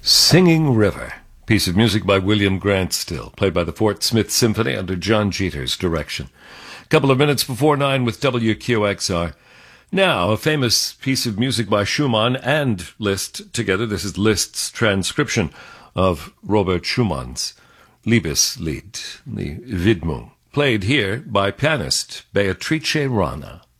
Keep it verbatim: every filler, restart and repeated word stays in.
Singing River, piece of music by William Grant Still, played by the Fort Smith Symphony under John Jeter's direction. A couple of minutes before nine with W Q X R. Now, a famous piece of music by Schumann and Liszt together. This is Liszt's transcription of Robert Schumann's Liebeslied, the Widmung, played here by pianist Beatrice Rana.